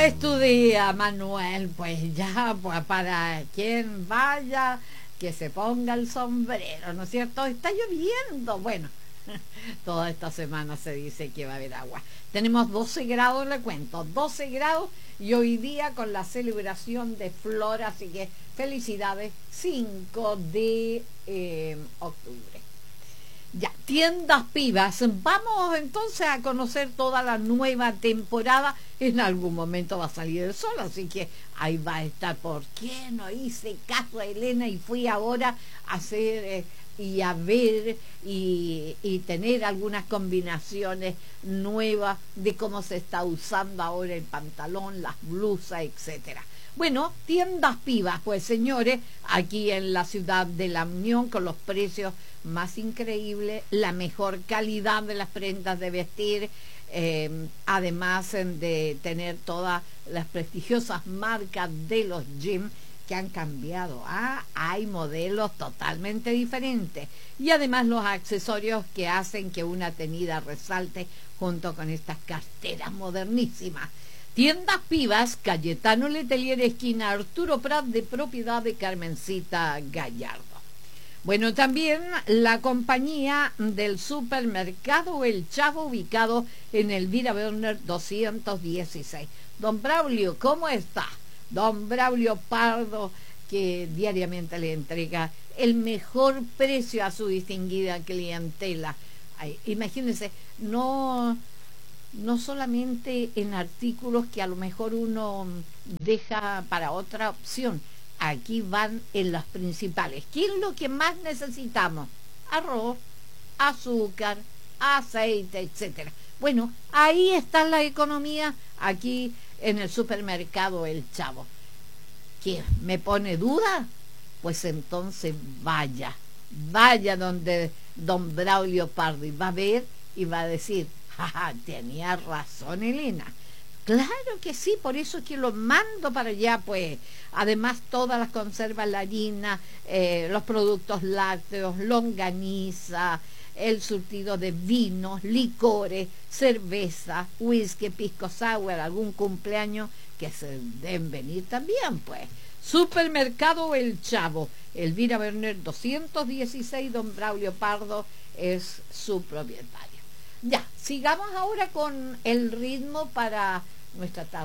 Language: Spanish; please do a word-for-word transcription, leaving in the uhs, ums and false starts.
es tu día, Manuel. Pues ya, pues para quien vaya, que se ponga el sombrero, ¿no es cierto? Está lloviendo. Bueno, toda esta semana se dice que va a haber agua. Tenemos doce grados, le cuento, doce grados, y hoy día con la celebración de Flor, así que felicidades, cinco de eh, octubre. Ya, tiendas Pivas. Vamos entonces a conocer toda la nueva temporada. En algún momento va a salir el sol, así que ahí va a estar. ¿Por qué no hice caso a Elena y fui ahora a hacer eh, y a ver y, y tener algunas combinaciones nuevas de cómo se está usando ahora el pantalón, las blusas, etcétera? Bueno, tiendas Pivas, pues señores, aquí en la ciudad de La Unión, con los precios más increíbles, la mejor calidad de las prendas de vestir, eh, además de tener todas las prestigiosas marcas de los jeans que han cambiado. Ah, hay modelos totalmente diferentes y además los accesorios que hacen que una tenida resalte junto con estas carteras modernísimas. Tiendas Pivas, Cayetano Letelier, esquina Arturo Prat, de propiedad de Carmencita Gallardo. Bueno, también la compañía del supermercado El Chavo, ubicado en Elvira Werner doscientos dieciséis. Don Braulio, ¿cómo está? Don Braulio Pardo, que diariamente le entrega el mejor precio a su distinguida clientela. Ay, imagínense, no... no solamente en artículos que a lo mejor uno deja para otra opción, aquí van en las principales. ¿Qué es lo que más necesitamos? Arroz, azúcar, aceite, etcétera. Bueno, ahí está la economía, aquí en el supermercado El Chavo. ¿Qué me pone duda? Pues entonces vaya, vaya donde don Braulio Pardo y va a ver y va a decir: ¡ja, tenía razón Elena! Claro que sí, por eso es que lo mando para allá, pues. Además, todas las conservas, la harina, eh, los productos lácteos, longaniza, el surtido de vinos, licores, cerveza, whisky, pisco sour, algún cumpleaños que se deben venir también, pues. Supermercado El Chavo, Elvira Werner doscientos dieciséis, don Braulio Pardo es su propietario. Ya, sigamos ahora con el ritmo para nuestra tarde.